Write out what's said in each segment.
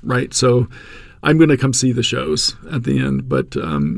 right? So I'm going to come see the shows at the end, but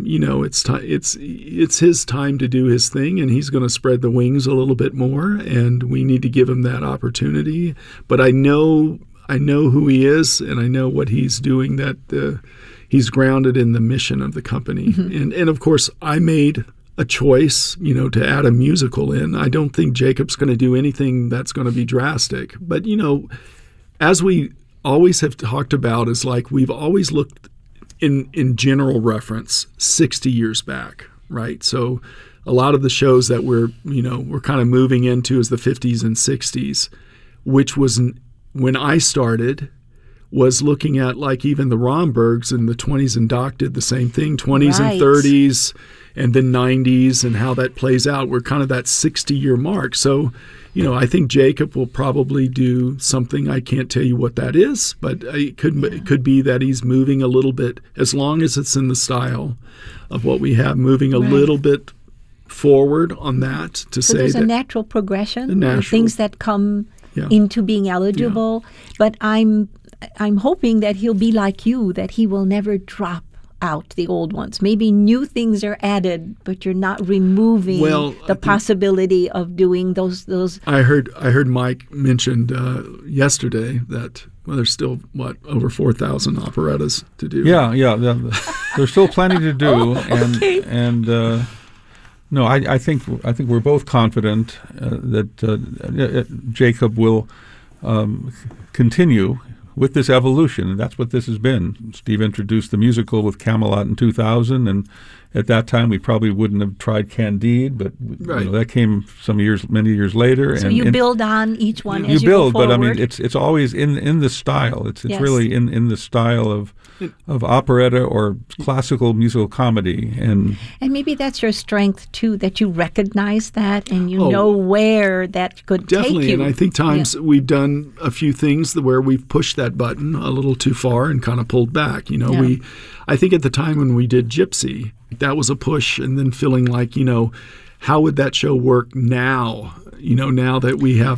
it's his time to do his thing, and he's going to spread the wings a little bit more, and we need to give him that opportunity. But I know who he is, and I know what he's doing. That he's grounded in the mission of the company, and of course I made a choice, to add a musical in. I don't think Jacob's going to do anything that's going to be drastic, but as we always have talked about, is like we've always looked in general reference 60 years back, right? So a lot of the shows that we're kind of moving into is the 50s and 60s, which was when I started, was looking at like even the Rombergs in the 20s, and Doc did the same thing, 20s and 30s and then 90s, and how that plays out. We're kind of that 60-year mark. So I think Jacob will probably do something. I can't tell you what that is, but it could be that he's moving a little bit, as long as it's in the style of what we have, moving a little bit forward on that to say that. So there's a natural progression, things that come into being eligible. But I'm hoping that he'll be like you, that he will never drop out the old ones. Maybe new things are added, but you're not removing the possibility of doing those. I heard Mike mentioned yesterday that there's still over 4,000 operettas to do. Yeah. There's still plenty to do, no, I think we're both confident that Jacob will continue with this evolution, and that's what this has been. Steve introduced the musical with Camelot in 2000, and at that time we probably wouldn't have tried Candide, but that came many years later. So you build on each one as you build, go forward. But I mean, it's always in the style. It's really in the style of operetta or classical musical comedy, and maybe that's your strength too, that you recognize that and you know where that could take you. Definitely, and I think times we've done a few things where we've pushed that button a little too far and kind of pulled back. I think at the time when we did Gypsy, that was a push, and then feeling like, how would that show work now? Now that we have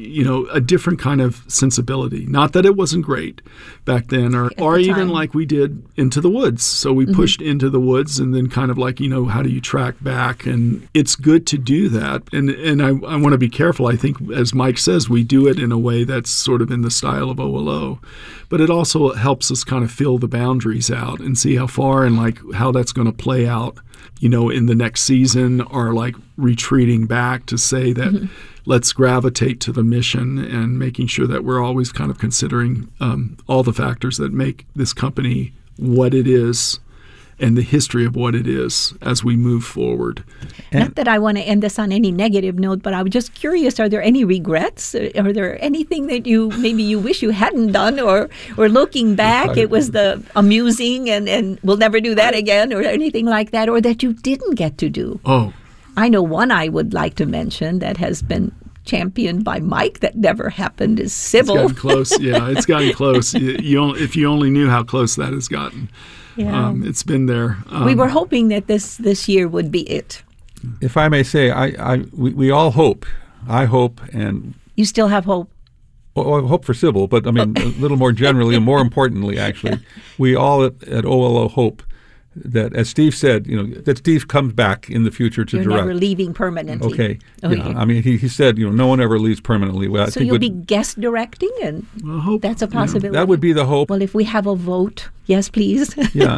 a different kind of sensibility. Not that it wasn't great back then, or even like we did Into the Woods. So we pushed Into the Woods, and then kind of like, how do you track back? And it's good to do that. And I want to be careful. I think, as Mike says, we do it in a way that's sort of in the style of OLO. But it also helps us kind of fill the boundaries out and see how far and like how that's going to play out, in the next season, or like retreating back to say that let's gravitate to the mission and making sure that we're always kind of considering all the factors that make this company what it is and the history of what it is as we move forward. Not that I want to end this on any negative note, but I was just curious, are there any regrets? Are there anything that you wish you hadn't done, or looking back, it was the amusing and we'll never do that again, or anything like that, or that you didn't get to do? Oh. I know one I would like to mention that has been championed by Mike that never happened is Sybil. It's gotten close. Yeah, it's gotten close. If you only knew how close that has gotten. Yeah. It's been there. We were hoping that this year would be it. If I may say, we all hope. I hope, and you still have hope. Well, I hope for Sybil, but I mean a little more generally and more importantly, actually, we all at OLO hope that, as Steve said, that Steve comes back in the future to direct. You're never leaving permanently. Okay. I mean, he said, no one ever leaves permanently. Well, so you'll be guest directing, and that's a possibility. That would be the hope. Well, if we have a vote, yes, please.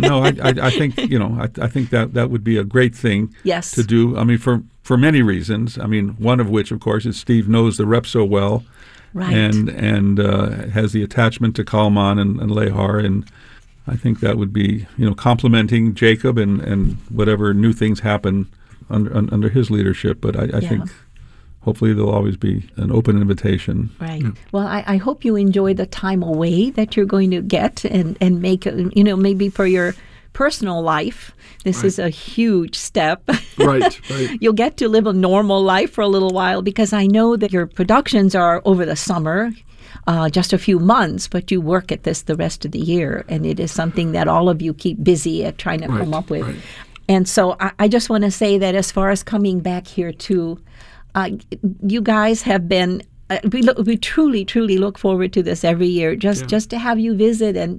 I think I think that would be a great thing. Yes. To do. I mean, for many reasons. I mean, one of which, of course, is Steve knows the rep so well, right, and has the attachment to Kalman and Lehar, and I think that would be, complementing Jacob and whatever new things happen under his leadership. But I think hopefully there'll always be an open invitation. Right. Yeah. Well, I hope you enjoy the time away that you're going to get and make, maybe for your personal life. This is a huge step. Right. You'll get to live a normal life for a little while, because I know that your productions are over the summer. Just a few months, but you work at this the rest of the year, and it is something that all of you keep busy at trying to come up with. Right. And so I just want to say that as far as coming back here too, you guys have been, we truly, truly look forward to this every year, just to have you visit and